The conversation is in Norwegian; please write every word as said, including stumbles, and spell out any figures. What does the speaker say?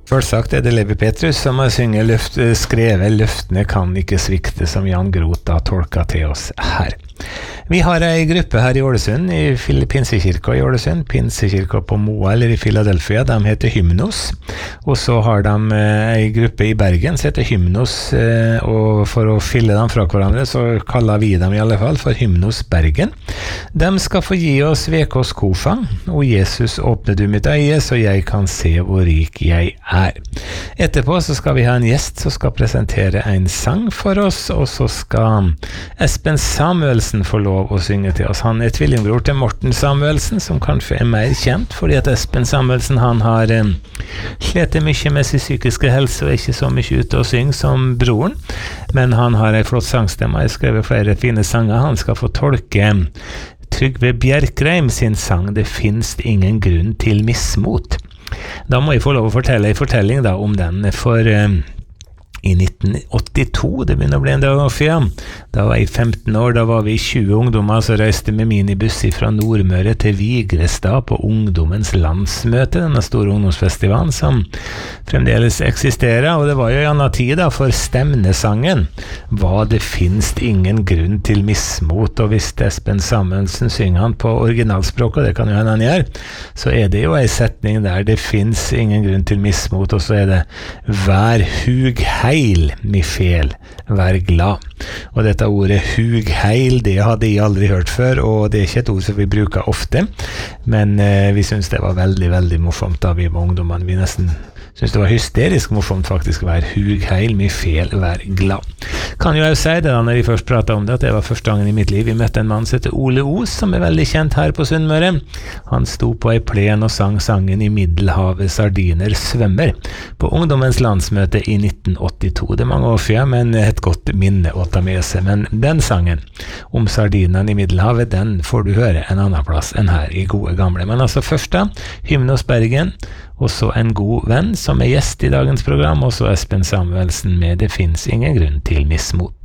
Selvsagt er det Levi Petrus som har synget løft, skrevet «Løftene kan ikke svikte», som Jan Groth da tolka til oss her. Vi har en gruppe her i Ålesund, i Pinsekirka i Ålesund, Pinsekirka på Moa eller i Philadelphia, de heter Hymnos, og så har de en gruppe i Bergen som heter Hymnos, og for å fylle dem fra hverandre så kaller vi dem i alle fall for Hymnos Bergen. De skal få gi oss V K's kofang, og Jesus åpne du mitt øye, så jeg kan se hvor rik jeg er. Etterpå så skal vi ha en gjest som skal presentere en sang for oss, og så skal Espen Samuelsen få lov å synge til oss. Han er tvillingbror til Morten Samuelsen, som kanskje er mer kjent, fordi at Espen Samuelsen han har eh, slet mye med sin psykiske helse og er ikke så mye ute og synge som broren, men han har en flott sangstemme, jeg har skrevet flere fine sanger. Han skal få tolke Trygve Bjerkreim sin sang «Det finnes ingen grunn til mismot». Da må jeg få lov å fortelle en fortelling da om den, for eh, i nitten åttito, det begynner å bli en dag av før, da var jeg femten år, da var vi tjue ungdommer som reiste med minibuss fra Nordmøre til Vigrestad på ungdommens landsmøte, denne store ungdomsfestivalen som fremdeles eksisterer, og det var jo i annen tid da, for stemnesangen «Hva det finnes ingen grunn til mismot», og hvis Espen Samuelsen synger han på originalspråk, og det kan jo hende han gjør, så er det jo en setning der «Det finnes ingen grunn til mismot», og så er det «Vær hug heil, mi fel, vær glad». Og dette ordet hug heil, det hadde jeg aldri hørt før, og det er ikke et ord som vi bruker ofte, men eh, vi synes det var veldig, veldig morsomt da vi var ungdommene. Vi nesten synes det var hysterisk morsomt faktisk å være hug heil, mi fel, vær glad. Kan jo jeg si det da, når jeg først pratet om det, at det var første gangen i mitt liv. Vi møtte en mann som heter Ole Os, som er veldig kjent her på Sunnmøre. Han sto på ei plen og sang sangen «I Middelhavet sardiner svømmer» på ungdommens landsmøte i nitten åttito. Det er mange år før, men et godt minne å ta med seg. Men den sangen om sardinene i Middelhavet, den får du høre en annen plass enn her i gode gamle. Men altså først da, Hymnos Bergen, og så en god venn som er gjest i dagens program, og så Espen Samuelsen med «Det finnes ingen grunn til mismot».